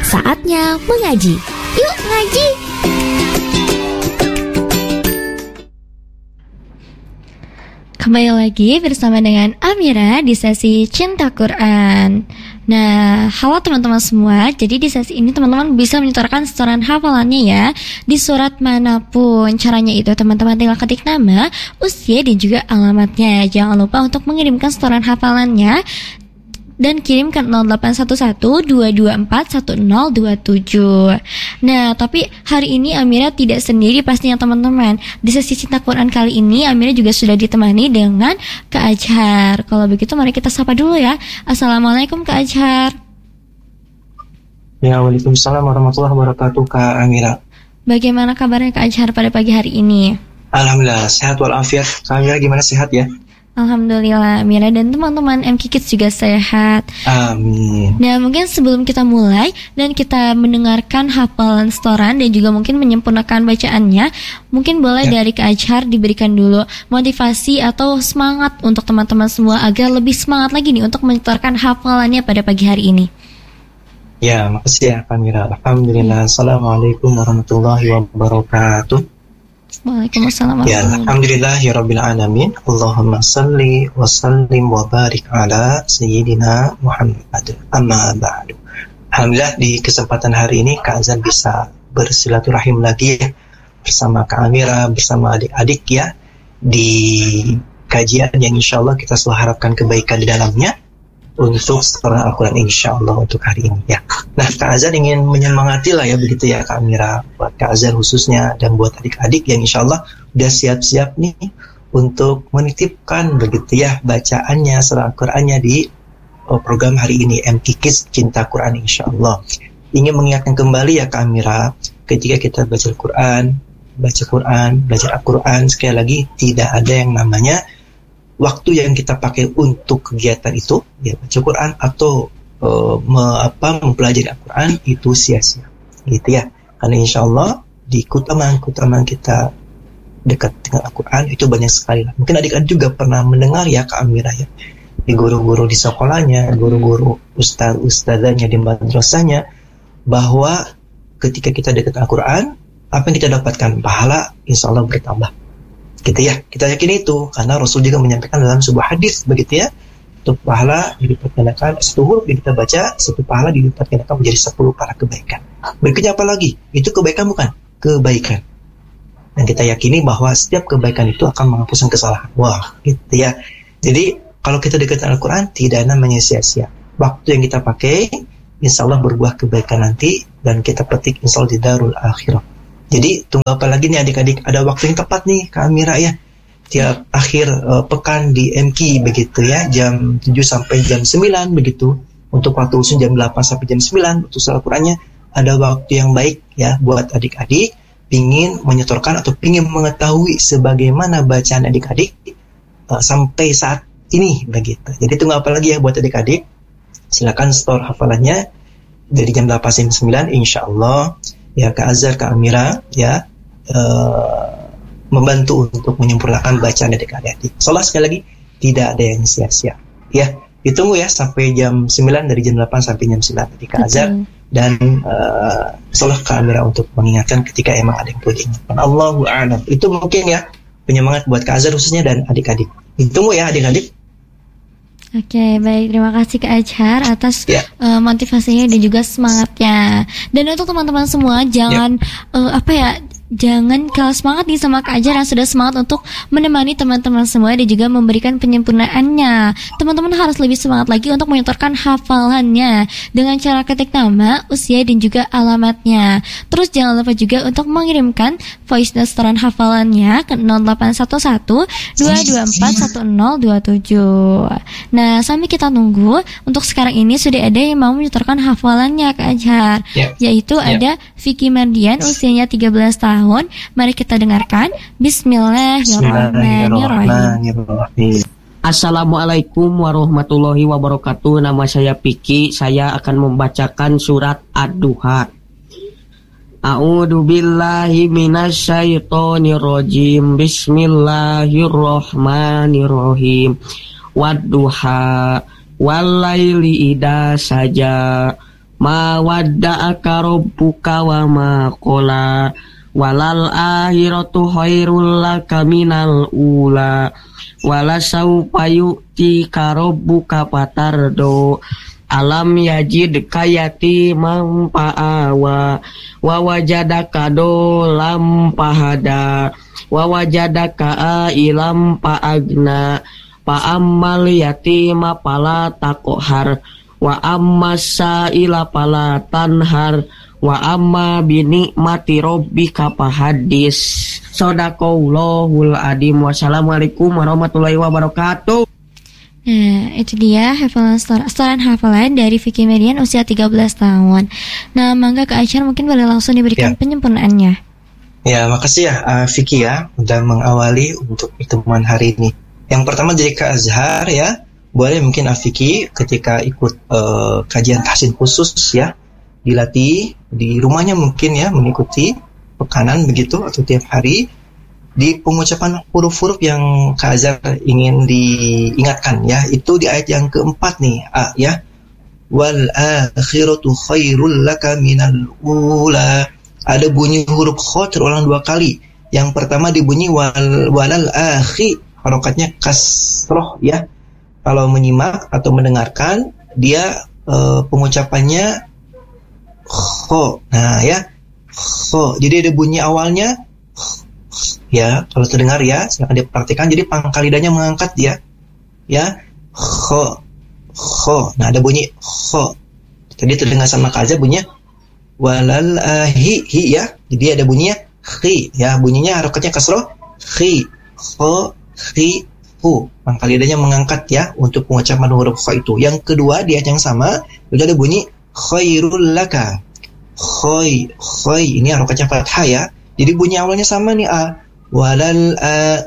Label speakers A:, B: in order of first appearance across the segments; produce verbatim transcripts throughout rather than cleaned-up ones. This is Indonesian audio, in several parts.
A: Saatnya mengaji. Yuk ngaji. Kembali lagi bersama dengan Amira di sesi Cinta Quran. Nah, halo teman-teman semua. Jadi di sesi ini teman-teman bisa menyetorkan setoran hafalannya ya di surat manapun. Caranya itu teman-teman tinggal ketik nama, usia dan juga alamatnya. Jangan lupa untuk mengirimkan setoran hafalannya dan kirim ke nol delapan satu satu dua dua empat satu nol dua tujuh. Nah, tapi hari ini Amira tidak sendiri pastinya teman-teman. Di sesi Cinta Quran kali ini Amira juga sudah ditemani dengan Kak Ajhar. Kalau begitu mari kita sapa dulu ya. Assalamualaikum Kak Ajhar.
B: Ya, waalaikumsalam warahmatullahi wabarakatuh Kak Amira.
A: Bagaimana kabarnya Kak Ajhar pada pagi hari ini?
B: Alhamdulillah, sehat walafiat. Kak Amira gimana, sehat ya?
A: Alhamdulillah, Amira dan teman-teman M K Kids juga sehat.
B: Amin.
A: Nah, mungkin sebelum kita mulai dan kita mendengarkan hafalan setoran dan juga mungkin menyempurnakan bacaannya, mungkin boleh ya. Dari Kak Ajhar diberikan dulu motivasi atau semangat untuk teman-teman semua agar lebih semangat lagi nih untuk menyetorkan hafalannya pada pagi hari ini.
B: Ya, makasih ya Kak Amira. Alhamdulillah. Assalamualaikum warahmatullahi wabarakatuh.
A: Waalaikumsalam.
B: Ya, alhamdulillahirabbil alamin. Allahumma shalli wa sallim wa barik ala sayyidina Muhammad. Amma ba'du. Alhamdulillah di kesempatan hari ini Kak Azan bisa bersilaturahim lagi ya bersama Kak Amira, bersama adik-adik ya di kajian yang insyaallah kita selalu harapkan kebaikan di dalamnya untuk setoran Al-Quran insyaallah untuk hari ini ya. Nah, Kak Azan ingin menyemangati lah ya begitu ya Kak Amira, buat Kak Azan khususnya dan buat adik-adik yang insyaallah udah siap-siap nih untuk menitipkan begitu ya bacaannya surah Al-Qurannya di oh, program hari ini M K Kids Cinta Quran insyaallah. Ingin mengingatkan kembali ya Kak Amira, ketika kita baca Al-Quran, baca Quran, belajar Al-Quran, sekali lagi tidak ada yang namanya waktu yang kita pakai untuk kegiatan itu, ya baca Quran atau uh, me, apa, mempelajari Al-Quran itu sia-sia, gitu ya. Karena insya Allah di keutamaan-keutamaan kita dekat dengan Al-Quran itu banyak sekali lah. Mungkin adik-adik juga pernah mendengar ya Kak Amira ya, di guru-guru di sekolahnya, guru-guru ustaz-ustazanya di madrasahnya, bahwa ketika kita dekat Al-Quran, apa yang kita dapatkan? Pahala insya Allah bertambah. Gitu ya, kita yakin itu karena Rasul juga menyampaikan dalam sebuah hadis begitu ya, satu pahala dilipat gandakan, satu huruf yang kita baca, satu pahala dilipat gandakan menjadi sepuluh pahala kebaikan. Berikutnya apa lagi? Itu kebaikan bukan? Kebaikan. Dan kita yakini bahwa setiap kebaikan itu akan menghapuskan kesalahan. Wah, gitu ya. Jadi kalau kita dekat Al-Quran tidak namanya sia-sia. Waktu yang kita pakai insya Allah berbuah kebaikan nanti dan kita petik insya Allah di darul akhirah. Jadi tunggu apa lagi nih adik-adik, ada waktu yang tepat nih Kak Amira ya, tiap akhir uh, pekan di M K begitu ya, jam tujuh sampai jam sembilan begitu, untuk waktu usun jam delapan sampai jam sembilan untuk surah Al-Qurannya. Ada waktu yang baik ya buat adik-adik pingin menyetorkan atau pingin mengetahui sebagaimana bacaan adik-adik uh, sampai saat ini begitu. Jadi tunggu apa lagi ya buat adik-adik, silakan store hafalannya dari jam delapan sampai sembilan insya Allah. Ya Kak Azhar, Kak Amira ya uh, membantu untuk menyempurnakan bacaan adik-adik. Soalnya sekali lagi tidak ada yang sia-sia. Ya, ditunggu ya sampai jam sembilan, dari jam delapan sampai jam sembilan tadi Kak Azhar dan uh, soalnya Kak Amira untuk mengingatkan ketika emang ada yang perlu diingatkan. Allahu a'lam. Itu mungkin ya penyemangat buat Kak Azhar khususnya dan adik-adik. Ditunggu ya adik-adik.
A: Oke, baik. Terima kasih Kak Ajhar atas yeah. uh, motivasinya dan juga semangatnya. Dan untuk teman-teman semua, jangan yeah. uh, apa ya, jangan kalah semangat nih sama Kak Ajhar yang sudah semangat untuk menemani teman-teman semua dan juga memberikan penyempurnaannya. Teman-teman harus lebih semangat lagi untuk menyetorkan hafalannya dengan cara ketik nama, usia dan juga alamatnya. Terus jangan lupa juga untuk mengirimkan voice note setoran hafalannya ke nol delapan satu satu dua dua empat satu nol dua tujuh. Nah, sambil kita nunggu, untuk sekarang ini sudah ada yang mau menyetorkan hafalannya Kak Ajhar, yeah. yaitu yeah. ada Vicky Mardian, usianya tiga belas tahun. Mari kita dengarkan. Bismillahirrahmanirrahim.
C: Assalamualaikum warahmatullahi wabarakatuh. Nama saya Vicky. Saya akan membacakan surat Ad-Duha. A'udzu billahi minasyaitonir rajim. Bismillahirrahmanirrahim. Wad-duha wal laili idza saja ma wadda'aka rabbuka wa ma qala walal akhiratu khairul laka minal ula wala saufa yu'tika rabbuka fatardo alam yajidka yatiman fa'awa wa wajadaka dolam fahada wa wajadaka ailam fa'agna fa'ammal yatima fala taqhar wa amma sa'ila fala tanhar wa amma binikmati rabbika fahadis. Shadaqallahul adzim. Wassalamualaikum warahmatullahi wabarakatuh.
A: Nah, itu dia hafalan setoran hafalan dari Vicky Median usia tiga belas tahun. Nah, mangga Kak Acar mungkin boleh langsung diberikan ya. penyempurnaannya.
B: Ya, makasih ya uh, Vicky ya udah mengawali untuk pertemuan hari ini. Yang pertama dari Kak Azhar ya. Boleh mungkin Afiki ketika ikut uh, kajian tahsin khusus ya, dilatih di rumahnya mungkin ya, mengikuti pekanan begitu atau tiap hari di pengucapan huruf-huruf yang Kak Azhar ingin diingatkan ya. Itu di ayat yang keempat nih, A ya. Wal akhiratu khairul laka minal ula. Ada bunyi huruf kha terulang dua kali. Yang pertama dibunyi wal walal akhi, harokatnya kasroh ya. Kalau menyimak atau mendengarkan, dia uh, pengucapannya kho. Nah ya, kho. Jadi ada bunyi awalnya, ya kalau terdengar ya, silakan diperhatikan. Jadi pangkal lidahnya mengangkat dia, ya, kho, kho. Nah ada bunyi kho. Tadi terdengar sama kaza bunyinya walal ahi, hi ya. Jadi ada bunyinya khi, ya bunyinya harokatnya kasroh, khi, kho, khi. Hu, pangkal lidahnya mengangkat ya untuk pengucapan huruf kha itu. Yang kedua di ayat yang sama juga ada bunyi khairul laka. Khoi, khoi ini harokatnya fathah ya. Jadi bunyi awalnya sama nih a. Walal a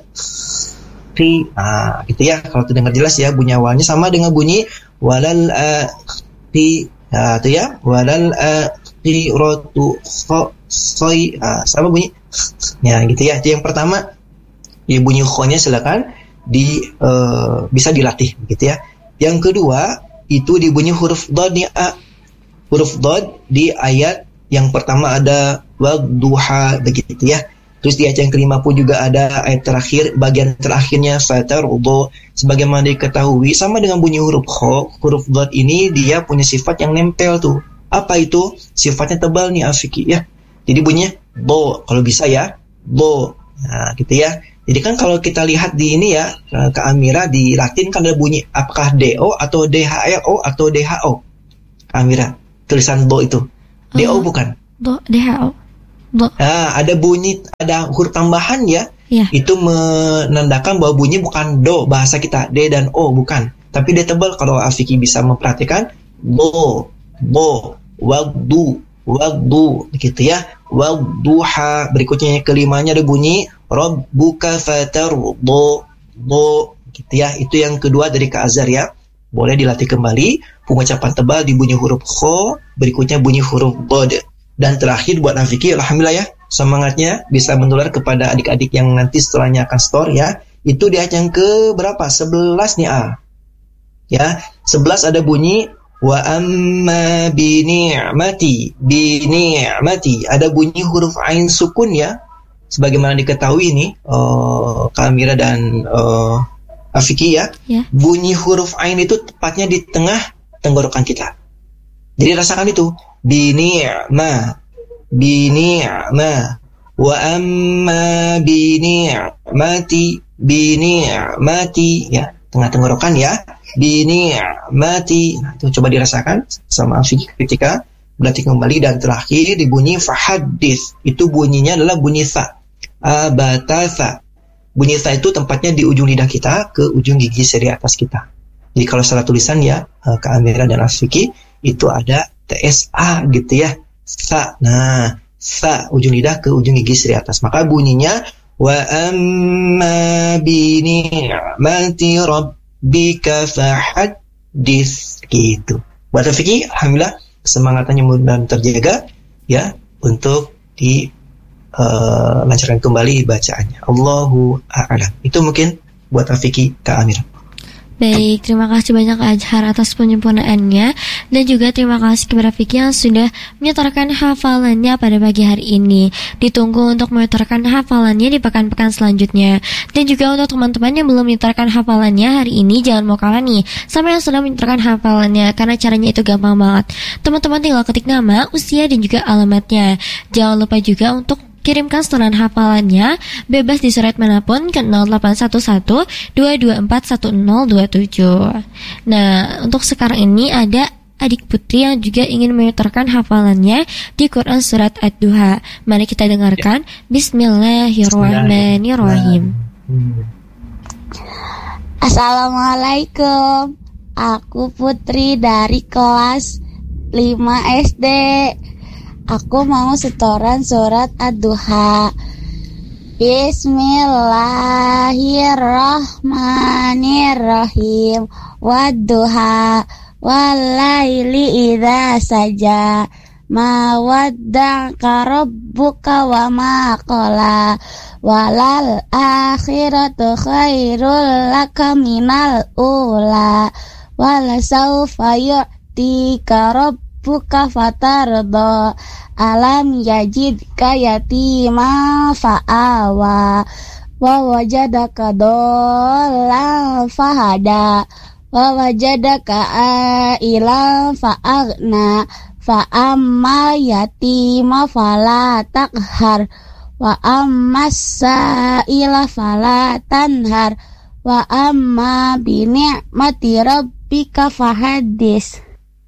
B: fi. Nah, gitu ya. Kalau terdengar jelas ya bunyi awalnya sama dengan bunyi walal a fi. Nah, itu ya. Walal a fi rotu kho khoi. Nah, sama bunyi. Ya, gitu ya. Itu yang pertama. Ya bunyi kho-nya silakan di uh, bisa dilatih gitu ya. Yang kedua itu dibunyi huruf dhad nih a. Huruf dhad di ayat yang pertama ada wadduha begitu ya. Terus di ayat yang kelima pun juga ada ayat terakhir, bagian terakhirnya fatarudhu. Sebagaimana diketahui sama dengan bunyi huruf kha, huruf dhad ini dia punya sifat yang nempel tuh. Apa itu? Sifatnya tebal nih Afiki ya. Jadi bunyinya do kalau bisa ya, do. Nah, gitu ya. Jadi kan kalau kita lihat di ini ya, Kak Amira di Latin kan ada bunyi apakah D O atau D H L O atau D H O. Kak Amira, tulisan do itu. D O uh, bukan?
A: Do, D H O. Do.
B: Nah, ada bunyi, ada huruf tambahan ya.
A: Yeah.
B: Itu menandakan bahwa bunyi bukan do bahasa kita, D dan O bukan. Tapi dia tebal kalau Afiki bisa memperhatikan do, do, wagdu, wagdu gitu ya. Wadduha. Berikutnya yang kelimanya ada bunyi Rabbuka fatarudhu, do gitu ya. Itu yang kedua dari Kak Azhar ya. Boleh dilatih kembali pengucapan tebal di bunyi huruf kho, berikutnya bunyi huruf dhad. Dan terakhir buat Afiki, alhamdulillah ya, semangatnya bisa menular kepada adik-adik yang nanti setelahnya akan store ya. Itu di ayat yang ke berapa? sebelas nih A. Ya, sebelas ada bunyi wa amma bi ni'mati, bi ni'mati. Ada bunyi huruf ain sukun ya. Sebagaimana diketahui nih uh, Kak Amira dan uh, Afiki ya, yeah. Bunyi huruf ain itu tepatnya di tengah tenggorokan kita. Jadi rasakan itu. Bi ni'ma, bi ni'ma, wa amma bi ni'mati, bi ni'mati ya, tengah tenggorokan ya. Bi ni'mati. Nah, itu coba dirasakan sama Afiki ketika berlatih kembali. Dan terakhir dibunyi fahadis. Itu bunyinya adalah bunyi sa. Abatasa. Bunyi sa itu tempatnya di ujung lidah kita ke ujung gigi seri atas kita. Jadi kalau secara tulisan ya Kak Amira dan Afiki itu ada T S A gitu ya. Sa. Nah, sa ujung lidah ke ujung gigi seri atas. Maka bunyinya wa amma bi ni'mati rabbika fahaddits gitu. Buat Afiki, alhamdulillah kesemangatannya mudah terjaga ya untuk di Uh, lancarkan kembali bacaannya. Allahu a'lam. Itu mungkin buat Afiki, Kak Amira.
A: Baik, terima kasih banyak Kak Azhar atas penyempurnaannya. Dan juga terima kasih kepada Vicky yang sudah menyetorkan hafalannya pada pagi hari ini. Ditunggu untuk menyetorkan hafalannya di pekan-pekan selanjutnya. Dan juga untuk teman-teman yang belum menyetorkan hafalannya hari ini, jangan mau kalah nih sama yang sudah menyetorkan hafalannya, karena caranya itu gampang banget. Teman-teman tinggal ketik nama, usia, dan juga alamatnya. Jangan lupa juga untuk kirimkan setoran hafalannya bebas di surat manapun ke nol delapan satu satu dua dua empat satu nol dua tujuh. Nah, untuk sekarang ini ada adik putri yang juga ingin menyetorkan hafalannya di Quran surat Ad-Duha. Mari kita dengarkan. Bismillahirrahmanirrahim.
D: Assalamualaikum. Aku Putri dari kelas lima S D. Aku mau setoran surat Ad-Duha. Bismillahirrahmanirrahim. Wadduha walaili idza saja. Ma wadda'aka rabbuka wa ma qala. Walal akhiratu khairul laka minal ula. Wala sawfa yu'tika rabbuka fatarda. Alam yajidka yatima fa'awa. Wa wajadaka dolan fahada. Wa wajadaka ailan fa'agna. Fa'amma yatima fala takhar. Wa ammas sa'ila fala tanhar. Wa amma bini'mati rabbika fahadis.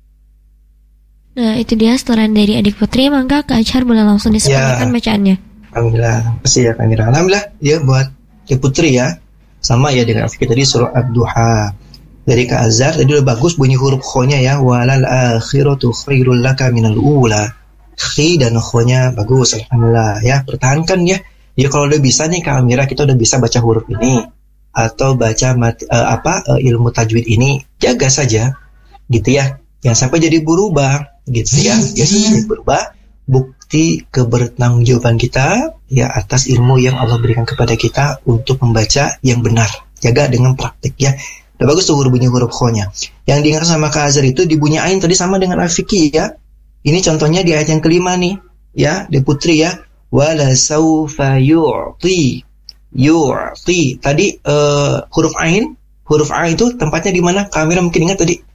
A: Nah, itu dia setoran dari adik putri. Maka Kak Azhar boleh langsung disampaikan ya, bacaannya.
B: Alhamdulillah, makasih ya Kak Mira. Alhamdulillah ya buat adik putri ya. Sama ya dengan Afiki tadi surah Ad-Duha. Dari Kak Azhar tadi udah bagus bunyi huruf kho-nya ya. Walal akhiratu khairul laka minal ula. Khi dan kho-nya bagus, alhamdulillah ya. Pertahankan ya. Ya kalau udah bisa nih Kak Mira, kita udah bisa baca huruf ini atau baca mati, uh, apa uh, ilmu tajwid ini, jaga saja gitu ya. Yang sampai jadi berubah gitu ya, ya jadi berubah bukti kebertanggungjawaban kita ya atas ilmu yang Allah berikan kepada kita untuk membaca yang benar. Jaga dengan praktik ya. Udah bagus tuh bunyi huruf kho-nya. Yang diingat sama Kak Azhar itu di bunyi ain tadi sama dengan Al-Fiqi ya. Ini contohnya di ayat yang kelima nih ya, di putri ya. Wala saufa yu'ti. Yu'ti. Tadi uh, huruf ain, huruf ain itu tempatnya di mana? Kamera mungkin ingat tadi.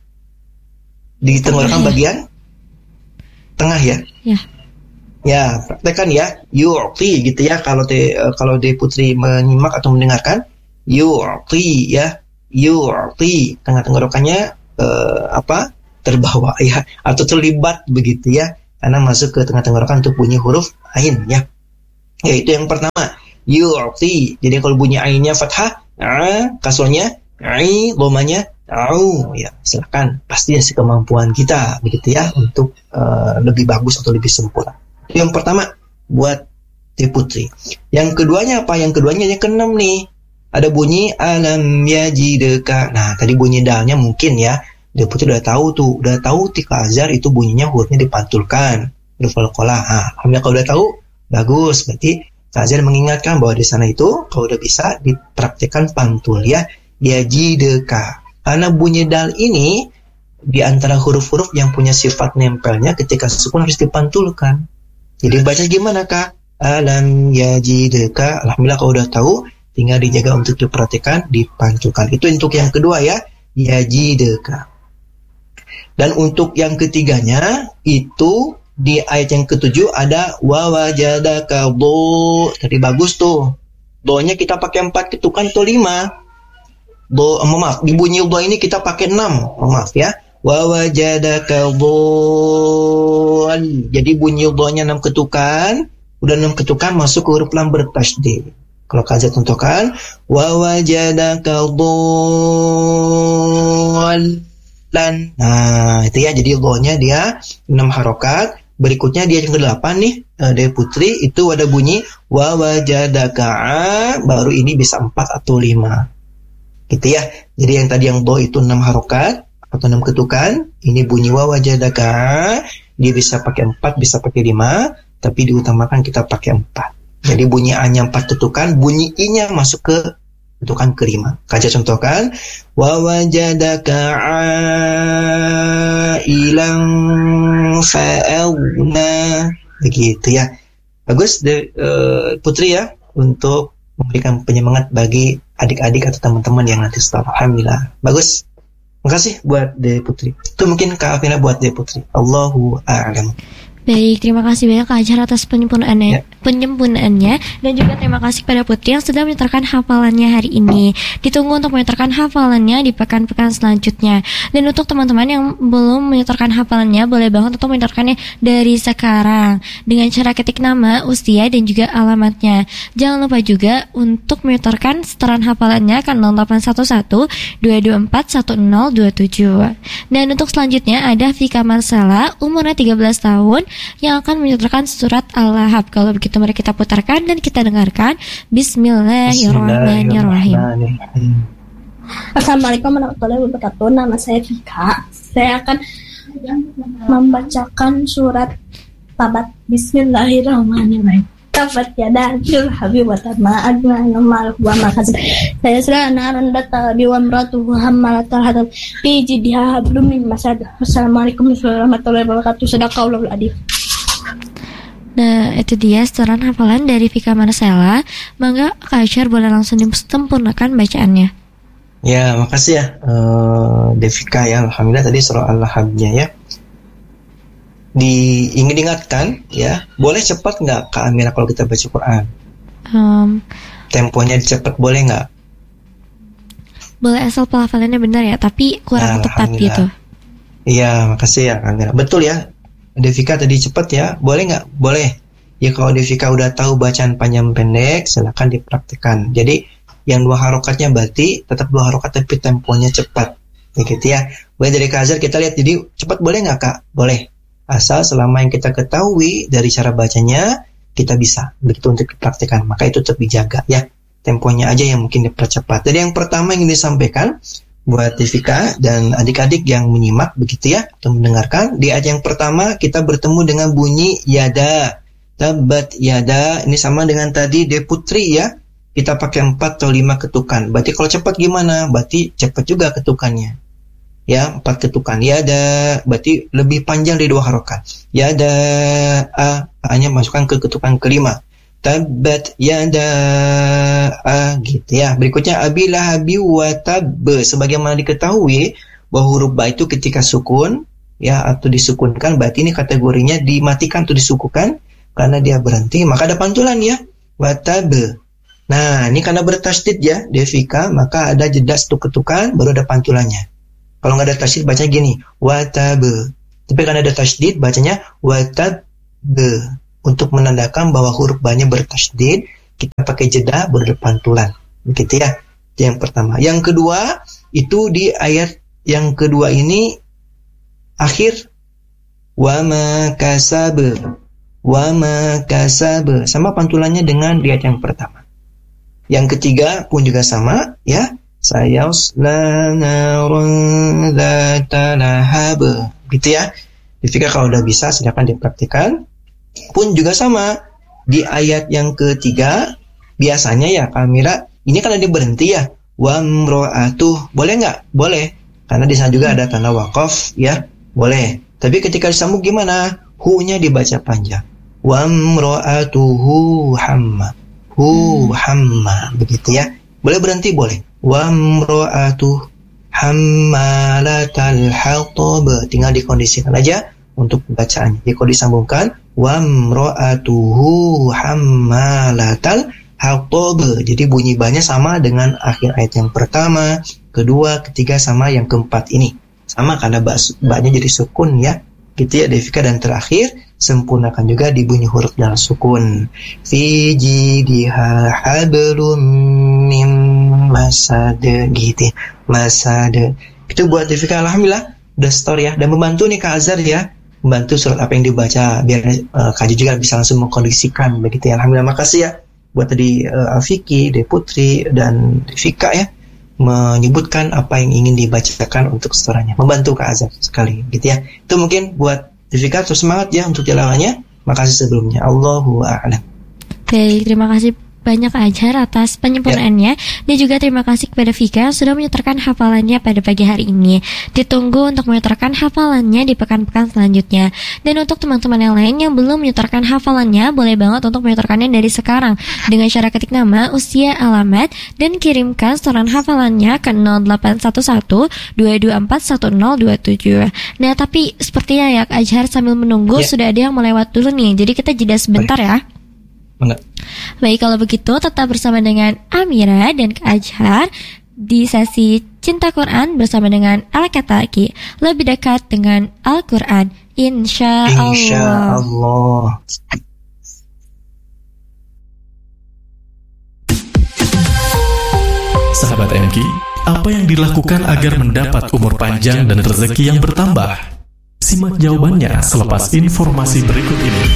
B: Di tenggorokan bagian tengah ya.
A: Ya.
B: Ya, praktekkan ya. Yu'ti gitu ya. Kalau de, kalau de putri menyimak atau mendengarkan, yu'ti ya. Yu'ti. Tengah tenggorokannya uh, apa? Terbawa ya, atau terlibat begitu ya. Karena masuk ke tengah tenggorokan untuk bunyi huruf ain ya. Ya, itu yang pertama. Yu'ti. Jadi kalau bunyi ainnya fathah, a, kasrohnya ai, dhamanya au ya, silakan, pasti hasil kemampuan kita begitu ya untuk uh, lebih bagus atau lebih sempurna. Yang pertama buat T Putri. Yang keduanya apa? Yang keduanya yang keenam nih. Ada bunyi alam yajidka. Nah, tadi bunyi dalnya mungkin ya. T Putri udah tahu tuh, udah tahu Tika Azhar itu bunyinya hurufnya dipantulkan. Huruf al-qalah. Nah, alhamdulillah kalau udah tahu bagus. Berarti Kak Azhar mengingatkan bahwa di sana itu kalau udah bisa dipraktikkan pantul ya. Yajidka. Karena bunyi dal ini di antara huruf-huruf yang punya sifat nempelnya ketika sukun harus dipantulkan. Jadi baca gimana Kak? Alam yajidka. Alhamdulillah kalau udah tahu, tinggal dijaga untuk diperhatikan, dipantulkan. Itu untuk yang kedua ya, yajidka. Dan untuk yang ketiganya itu di ayat yang ketujuh ada wawajadaka do. Tadi bagus tuh. Do-nya kita pakai empat ketukan atau lima. Do, oh, maaf, di bunyi do ini kita pakai enam. Oh, maaf ya. Wa wajadaka dhal. Jadi bunyi do-nya enam ketukan, udah enam ketukan masuk ke huruf lam bertasydid. Kalau Kak Azhar tentukan wa wajadaka dhalan. Nah, itu ya, jadi do-nya dia enam harokat. Berikutnya dia yang kedelapan nih, dari Putri itu ada bunyi wa wajadaka, baru ini bisa empat atau lima. Gitu ya. Jadi yang tadi yang do itu enam harokat atau enam ketukan, ini bunyi wa wajadaka, dia bisa pakai empat, bisa pakai lima, tapi diutamakan kita pakai empat. Jadi bunyi A-nya empat ketukan, bunyi I-nya masuk ke ketukan kelima. Kaja contohkan, wa wajadaka ailan fa'awna. Begitu ya. Bagus de, uh, Putri ya, untuk memberikan penyemangat bagi adik-adik atau teman-teman yang nanti setelah. Alhamdulillah. Bagus. Makasih buat De Putri. Itu mungkin Kak Afina buat De Putri. Allahu a'lam.
A: Baik, terima kasih banyak Kak Ajar atas penyempurnaannya, ya. penyempurnaannya dan juga terima kasih pada Putri yang sudah menyetorkan hafalannya hari ini. Ditunggu untuk menyetorkan hafalannya di pekan-pekan selanjutnya. Dan untuk teman-teman yang belum menyetorkan hafalannya, boleh banget untuk menyetorkannya dari sekarang dengan cara ketik nama, usia dan juga alamatnya. Jangan lupa juga untuk menyetorkan setoran hafalannya ke nol delapan satu satu dua dua empat satu nol dua tujuh. Dan untuk selanjutnya ada Vika Marcella, umurnya tiga belas tahun, yang akan menyetorkan surat Al-Lahab. Kalau begitu mari kita putarkan dan kita dengarkan. Bismillahirrahmanirrahim.
E: Assalamualaikum warahmatullahi wabarakatuh. Nama saya Vika. Saya akan membacakan surat Tabat. Bismillahirrahmanirrahim. Tabat yada Abdul Habib wa tama adna namal wa makasih. Saya sudah naran data biwa mratuhu hammalatal hadab fi jidha hablum min masad. Wassalamualaikum warahmatullahi wabarakatuh. Sadaqallahul adzim.
A: Nah, itu dia setoran hafalan dari Vika Marcella. Mangga Kak Ajar boleh langsung disempurnakan bacaannya.
B: Ya, makasih ya uh, Devika ya. Alhamdulillah tadi surah Al-Lahabnya ya. Diingin ingatkan ya, boleh cepat nggak Kak Amira kalau kita baca Quran? Um, Temponya cepat boleh nggak?
A: Boleh asal pelafalannya benar ya, tapi kurang nah, tepat gitu.
B: Iya, makasih ya Kak Amira. Betul ya. Devika tadi cepat ya, boleh nggak? Boleh. Ya kalau Devika udah tahu bacaan panjang pendek, silakan dipraktikkan. Jadi yang dua harokatnya berarti tetap dua harokat tapi temponya cepat, begitu ya. Boleh dari Kak Azhar kita lihat. Jadi cepat boleh nggak Kak? Boleh. Asal selama yang kita ketahui dari cara bacanya kita bisa begitu untuk dipraktikkan. Maka itu tetap dijaga ya. Temponya aja yang mungkin dipercepat. Jadi yang pertama yang disampaikan buat Devika dan adik-adik yang menyimak begitu ya atau mendengarkan, di ayat yang pertama kita bertemu dengan bunyi yada, tabat yada. Ini sama dengan tadi De Putri ya, kita pakai empat atau lima ketukan. Berarti kalau cepat gimana? Berarti cepat juga ketukannya ya, empat ketukan yada, berarti lebih panjang dari dua harokat. Yada a, hanya masukkan ke ketukan kelima. Tabat yada a, gitu ya. Berikutnya abilahabi wa tab. Sebagaimana diketahui bahwa huruf ba itu ketika sukun ya atau disukunkan, berarti ini kategorinya dimatikan atau disukukan karena dia berhenti, maka ada pantulan ya. Wa tab. Nah, ini karena bertasydid ya, Devika, maka ada jeda satu ketukan baru ada pantulannya. Kalau nggak ada tasydid bacanya gini, wa tab. Tapi karena ada tasydid bacanya wa tab. Untuk menandakan bahwa huruf ba-nya bertasydid, kita pakai jeda baru ada pantulan. Begitu ya. Yang pertama. Yang kedua, itu di ayat yang kedua ini akhir wa ma kasab. Wa ma kasab. Sama pantulannya dengan di ayat yang pertama. Yang ketiga pun juga sama ya. Sayasla narun dzata lahab. Gitu ya. Jika kalau udah bisa silakan dipraktikkan. Pun juga sama di ayat yang ketiga biasanya ya Kak Amira, ini kan ada berhenti ya, wamro'atuh, boleh nggak? Boleh, karena di sana juga ada tanda wakaf ya, boleh. Tapi ketika disambung gimana? Hu-nya dibaca panjang, wamro'atuhu hamma, hu hamma, begitu ya. Boleh berhenti, boleh. Wamro'atuh hammalatal hatab, tinggal dikondisikan aja untuk bacaannya. Jadi kalau disambungkan wamro'atuhu hammalatal hatab, jadi bunyi banyak sama dengan akhir ayat yang pertama, kedua, ketiga sama yang keempat ini. Sama karena ba-nya jadi sukun ya. Gitu ya Devika, dan terakhir sempurnakan juga di bunyi huruf dalam sukun. Fi jidha hablum min masad, gitu. Masad. Itu buat Devika, alhamdulillah udah store ya, dan membantu nih Kak Azhar ya. Membantu surat apa yang dibaca biar uh, Kak juga bisa langsung mengkondisikan begitu ya. Alhamdulillah, makasih ya buat tadi uh, Alfiki, De Putri dan Vika ya menyebutkan apa yang ingin dibacakan untuk setorannya, membantu Kak Azhar sekali gitu ya. Itu mungkin buat Vika, terus semangat ya untuk tilawahannya. Makasih sebelumnya. Allahu a'lam.
A: Baik, terima kasih banyak Kak Ajhar atas penyempurnaannya. Yeah. Dan juga terima kasih kepada Vika yang sudah menyetorkan hafalannya pada pagi hari ini. Ditunggu untuk menyetorkan hafalannya di pekan-pekan selanjutnya. Dan untuk teman-teman yang lain yang belum menyetorkan hafalannya, boleh banget untuk menyetorkannya dari sekarang dengan cara ketik nama, usia, alamat, dan kirimkan setoran hafalannya ke nol delapan satu satu dua dua empat satu nol dua tujuh. Nah, tapi sepertinya ya Kak Ajhar, sambil menunggu yeah. sudah ada yang melewat dulu nih. Jadi kita jeda sebentar ya.
B: Enggak.
A: Baik, kalau begitu tetap bersama dengan Amira dan Kak Ajhar di sesi Cinta Quran bersama dengan Al-Kataki, lebih dekat dengan Al-Quran, insya Allah.
B: Insya Allah.
F: Sahabat M Q, apa yang dilakukan agar mendapat umur panjang dan rezeki yang bertambah? Simak jawabannya selepas informasi berikut ini.